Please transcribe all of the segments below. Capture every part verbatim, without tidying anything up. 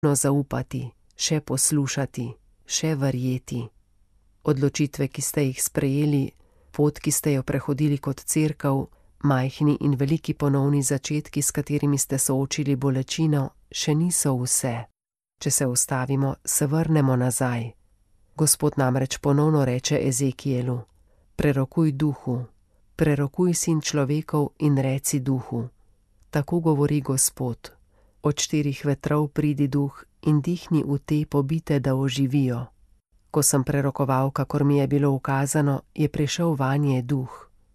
zaupati, še poslušati, še verjeti. Odločitve, ki ste jih sprejeli, pot, ki ste jo prehodili kot cerkev, majhni in veliki ponovni začetki, s katerimi ste soočili bolečino, še niso vse. Če se ustavimo, se vrnemo nazaj. Gospod namreč ponovno reče Ezekielu: prerokuj duhu, prerokuj sin človekov in reci duhu. Tako govori Gospod: od štirih vetrov pridi duh in dihni v te pobite, da oživijo. Ko sem prerokoval, kakor mi je bilo ukazano, je prišel vanje duh.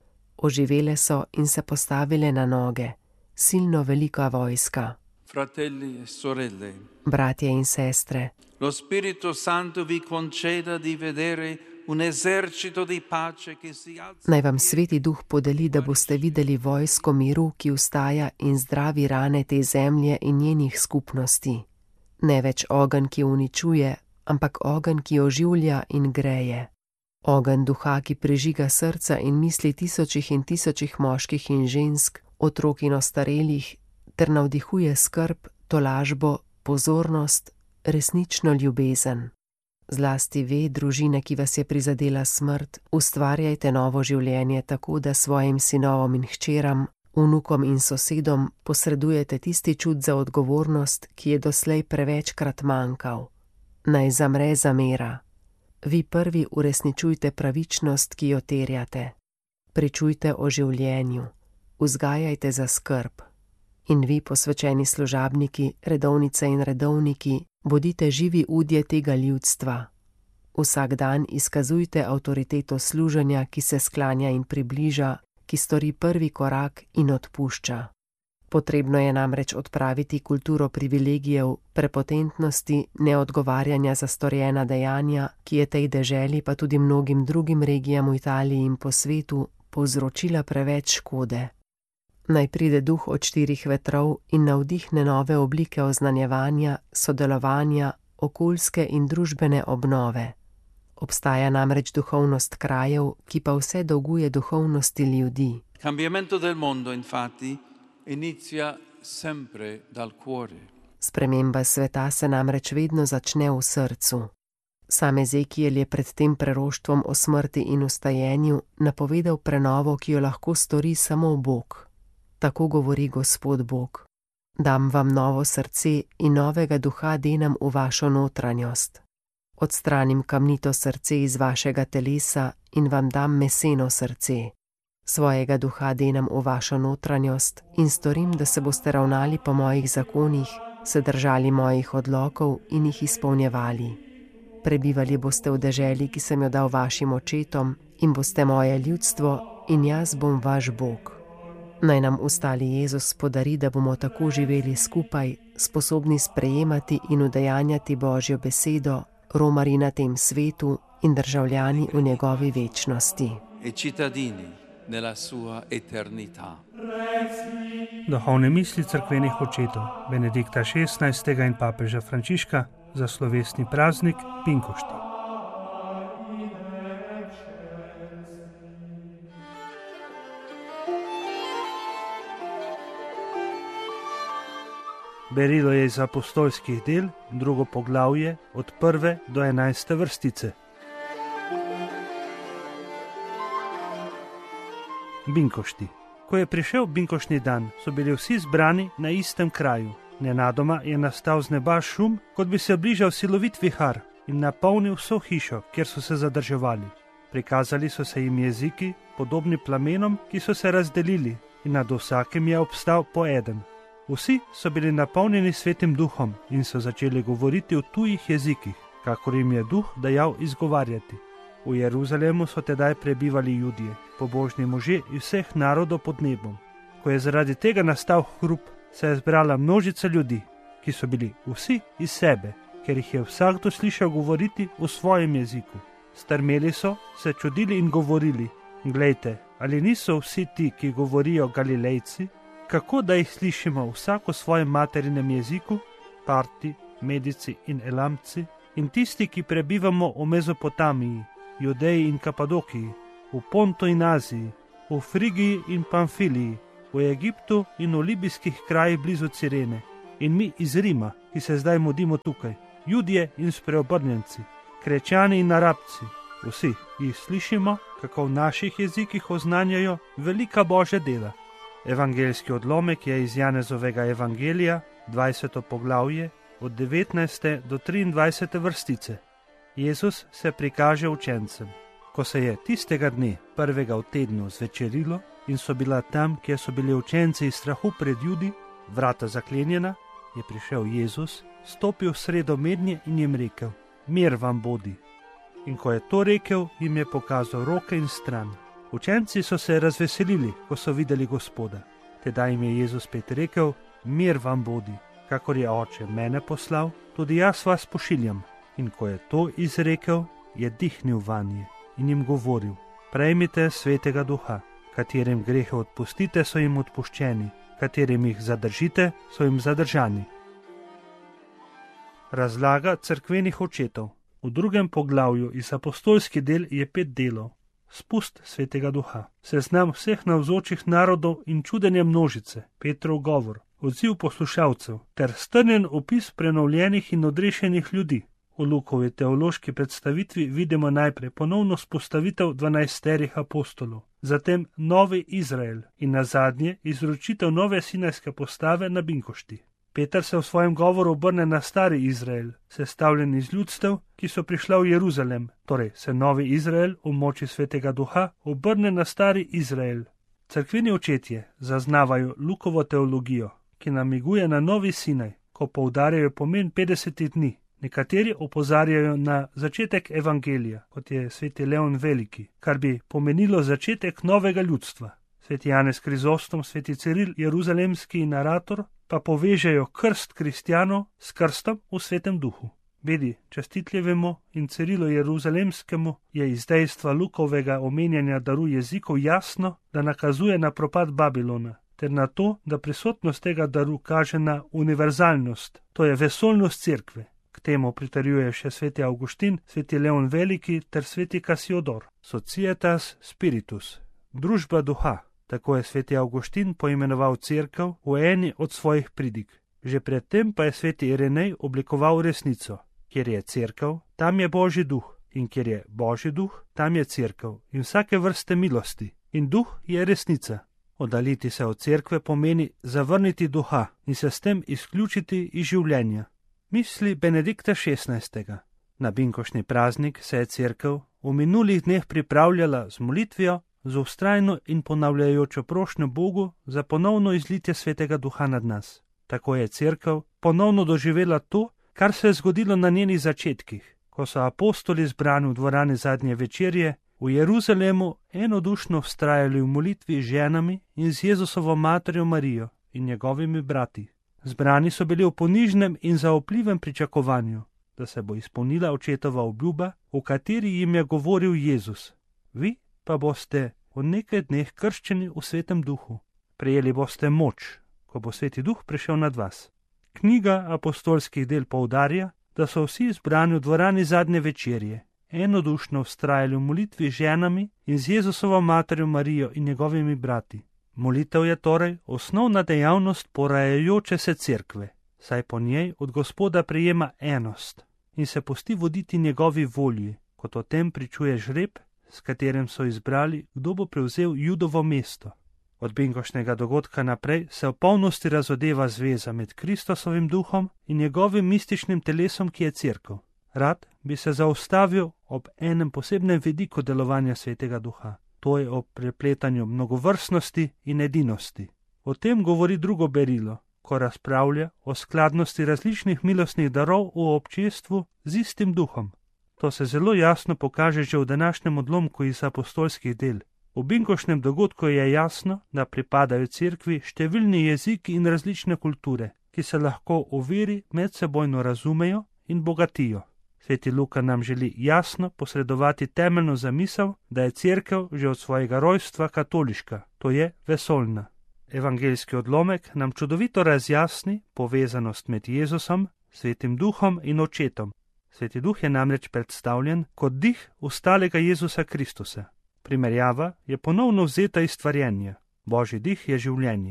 Oživele so in se postavile na noge, silno velika vojska. Fratelli e sorelle, bratje in sestre, lo Spirito Santo vi conceda di vedere un esercito di pace che si alza. Naj vam Sveti Duh podeli, da boste videli vojsko miru, ki vstaja in zdravi rane te zemlje in njenih skupnosti. Ne več ogenj, ki uničuje, ampak ogenj, ki oživlja in greje. Ogenj duha, ki prežiga srca in misli tisočih in tisočih moških in žensk, otrok in ostarelih, ter navdihuje skrb, tolažbo, pozornost, resnično ljubezen. Zlasti ve, družine, ki vas je prizadela smrt, ustvarjajte novo življenje tako, da svojim sinovom in hčeram, vnukom in sosedom posredujete tisti čut za odgovornost, ki je doslej prevečkrat manjkal. Naj zamre zamera. Vi prvi uresničujte pravičnost, ki jo terjate. Pričujte o življenju, vzgajajte za skrb. In vi, posvečeni služabniki, redovnice in redovniki, bodite živi udje tega ljudstva. Vsak dan izkazujte avtoriteto služenja, ki se sklanja in približa, ki stori prvi korak in odpušča. Potrebno je namreč odpraviti kulturo privilegijev, prepotentnosti, neodgovarjanja za storjena dejanja, ki je tej deželi pa tudi mnogim drugim regijam v Italiji in po svetu povzročila preveč škode. Naj pride duh od štirih vetrov in navdihne nove oblike oznanjevanja, sodelovanja, okoljske in družbene obnove. Obstaja namreč duhovnost krajev, ki pa vse dolguje duhovnosti ljudi. Cambiamento del mondo, infatti, inizia sempre dal cuore. Sprememba sveta se namreč vedno začne v srcu. Sam Ezekiel je pred tem preroštvom o smrti in vstajenju napovedal prenovo, ki jo lahko stori samo Bog. Tako govori Gospod Bog: dam vam novo srce in novega duha denam v vašo notranjost. Odstranim kamnito srce iz vašega telesa in vam dam meseno srce. Svojega duha denam v vašo notranjost in storim, da se boste ravnali po mojih zakonih, se držali mojih odlokov in jih izpolnjevali. Prebivali boste v deželi, ki sem jo dal vašim očetom, in boste moje ljudstvo in jaz bom vaš Bog. Naj nam ustali Jezus podari, da bomo tako živeli skupaj, sposobni sprejemati in udejanjati Božjo besedo, romarji na tem svetu in državljani v njegovi večnosti. E cittadini nella sua eternità. Duhovne misli cerkvenih očetov Benedikta šestnajstega in papeža Frančiška za slovesni praznik Pinkošti. Berilo je iz apostolskih del, drugo poglavje, od prve do enajste vrstice. Binkošti. Ko je prišel binkoštni dan, so bili vsi zbrani na istem kraju. Nenadoma je nastal z neba šum, kot bi se bližal silovit vihar in napolnil vso hišo, kjer so se zadrževali. Prikazali so se jim jeziki, podobni plamenom, ki so se razdelili, in nad vsakim je obstal po eden. Vsi so bili napolnjeni svetim duhom in so začeli govoriti v tujih jezikih, kakor jim je duh dajal izgovarjati. V Jeruzalemu so tedaj prebivali Judje, pobožni možje iz vseh narodov pod nebom. Ko je zaradi tega nastal hrup, se je zbrala množica ljudi, ki so bili vsi iz sebe, ker jih je vsakdo slišal govoriti v svojem jeziku. Strmeli so, se čudili in govorili: glejte, ali niso vsi ti, ki govorijo, Galilejci? Kako da jih slišimo vsak v svojem materinem jeziku, Parti, Medici in Elamci, in tisti, ki prebivamo v Mezopotamiji, Judeji in Kapadokiji, v Pontu in Aziji, v Frigiji in Pamfiliji, v Egiptu in v libijskih krajih blizu Cirene in mi iz Rima, ki se zdaj mudimo tukaj, Judje in spreobrnjenci, Krečani in Arabci, vsi jih slišimo, kako v naših jezikih oznanjajo velika Božja dela. Evangeljski odlomek je iz Janezovega evangelija, dvajseto poglavje, od devetnajste do triindvajsete vrstice. Jezus se prikaže učencem. Ko se je tistega dne, prvega v tednu, zvečerilo in so bila tam, kjer so bili učenci iz strahu pred Judi, vrata zaklenjena, je prišel Jezus, stopil v sredo mednje in jim rekel: Mir vam bodi. In ko je to rekel, jim je pokazal roke in stran. Učenci so se razveselili, ko so videli Gospoda. Tedaj jim je Jezus spet rekel: Mir vam bodi. Kakor je Oče mene poslal, tudi jaz vas pošiljam. In ko je to izrekel, je dihnil vanje in jim govoril: Prejmite svetega duha, katerim grehe odpustite, so jim odpuščeni, katerim jih zadržite, so jim zadržani. Razlaga cerkvenih očetov. V drugem poglavju iz apostolskih del je pet delov. Spust svetega duha, seznam vseh navzočih narodov in čudenja množice, Petrov govor, odziv poslušalcev ter strnjen opis prenovljenih in odrešenih ljudi. V Lukovi teološki predstavitvi vidimo najprej ponovno spostavitev dvanajsterih apostolov, zatem novi Izrael in nazadnje izročitev nove sinajske postave na Binkošti. Peter se v svojem govoru obrne na stari Izrael, sestavljen iz ljudstev, ki so prišla v Jeruzalem, torej se novi Izrael v moči svetega duha obrne na stari Izrael. Cerkveni očetje zaznavajo Lukovo teologijo, ki namiguje na novi Sinaj, ko poudarjajo pomen petdesetih dni. Nekateri opozarjajo na začetek evangelija, kot je sveti Leon Veliki, kar bi pomenilo začetek novega ljudstva. Sveti Janez Krizostom, sveti Ciril Jeruzalemski in narator pa povežejo krst kristjanov s krstom v svetem duhu. Bedi častitljivemu in Cirilu Jeruzalemskemu je iz dejstva Lukovega omenjanja daru jezikov jasno, da nakazuje na propad Babilona, ter na to, da prisotnost tega daru kaže na univerzalnost, to je vesoljnost cerkve. K temu pritrjuje še sveti Avguštin, sveti Leon Veliki ter sveti Kasiodor. Societas spiritus, družba duha, tako je sveti Avguštin poimenoval cerkev v eni od svojih pridig. Že predtem pa je sveti Irenej oblikoval resnico. Kjer je cerkev, tam je Božji duh, in kjer je Božji duh, tam je cerkev in vsake vrste milosti. In duh je resnica. Oddaliti se od cerkve pomeni zavrniti duha in se s tem izključiti iz življenja. Misli Benedikta šestnajstega. Na binkošni praznik se je cerkev v minulih dneh pripravljala z molitvijo, z vztrajno in ponavljajočo prošnjo Bogu za ponovno izlitje svetega duha nad nas. Tako je cerkev ponovno doživela to, kar se je zgodilo na njenih začetkih, ko so apostoli zbrani v dvorani zadnje večerje v Jeruzalemu enodušno vztrajali v molitvi z ženami in z Jezusovo materjo Marijo in njegovimi brati. Zbrani so bili v ponižnem in zaupljivem pričakovanju, da se bo izpolnila očetova obljuba, v kateri jim je govoril Jezus. Vi pa boste v nekaj dneh krščeni v svetem duhu. Prejeli boste moč, ko bo sveti duh prišel nad vas. Knjiga apostolskih del poudarja, da so vsi zbrani v dvorani zadnje večerje enodušno vztrajali v molitvi z ženami in z Jezusovo materjo Marijo in njegovimi brati. Molitev je torej osnovna dejavnost porajajoče se cerkve, saj po njej od Gospoda prejema enost in se pusti voditi njegovi volji, kot o tem pričuje žreb, s katerim so izbrali, kdo bo prevzel Judovo mesto. Od binkošnega dogodka naprej se v polnosti razodeva zveza med Kristusovim duhom in njegovim mističnim telesom, ki je cerkev. Rad bi se zaustavil ob enem posebnem vidiku delovanja svetega duha. To je o prepletanju mnogovrstnosti in edinosti. O tem govori drugo berilo, ko razpravlja o skladnosti različnih milostnih darov v občestvu z istim duhom. To se zelo jasno pokaže že v današnjem odlomku iz apostolskih del. V binkošnem dogodku je jasno, da pripadajo cerkvi številni jeziki in različne kulture, ki se lahko v veri medsebojno razumejo in bogatijo. Sveti Luka nam želi jasno posredovati temeljno zamisel, da je cerkev že od svojega rojstva katoliška, to je vesoljna. Evangeljski odlomek nam čudovito razjasni povezanost med Jezusom, svetim duhom in očetom. Sveti duh je namreč predstavljen kot dih ustalega Jezusa Kristusa. Primerjava je ponovno vzeta iz stvarjenja. Božji dih je življenje.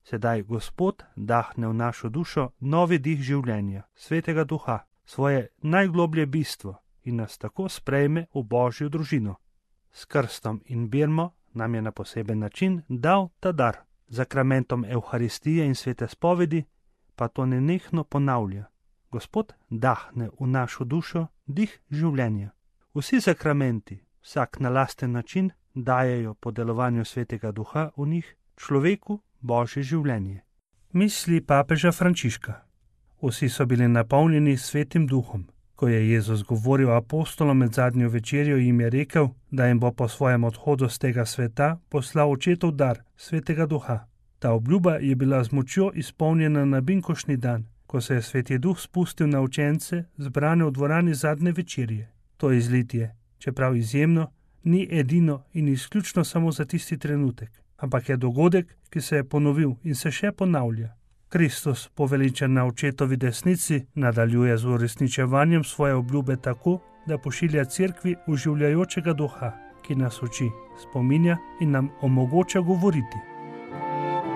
Sedaj Gospod dahne v našo dušo novi dih življenja, Svetega Duha, svoje najgloblje bistvo in nas tako sprejme v Božjo družino. S krstom in birmo nam je na poseben način dal ta dar. Zakramentom Evharistije in svete spovedi pa to nenehno ponavlja. Gospod dahne v našo dušo dih življenja. Vsi zakramenti, vsak na lasten način, dajejo po delovanju Svetega Duha v njih človeku Božje življenje. Misli papeža Frančiška. Vsi so bili napolnjeni Svetim Duhom. Ko je Jezus govoril apostolom med zadnjo večerjo, jim je rekel, da jim bo po svojem odhodu z tega sveta poslal očetov dar, Svetega Duha. Ta obljuba je bila z močjo izpolnjena na binkoštni dan, ko se je Sveti Duh spustil na učence, zbrane v dvorani zadnje večerje. To izlitje, čeprav izjemno, ni edino in izključno samo za tisti trenutek, ampak je dogodek, ki se je ponovil in se še ponavlja. Kristus, poveličen na očetovi desnici, nadaljuje z uresničevanjem svoje obljube tako, da pošilja cerkvi oživljajočega duha, ki nas uči, spominja in nam omogoča govoriti.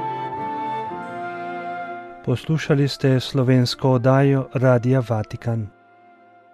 Poslušali ste slovensko oddajo Radia Vatikan.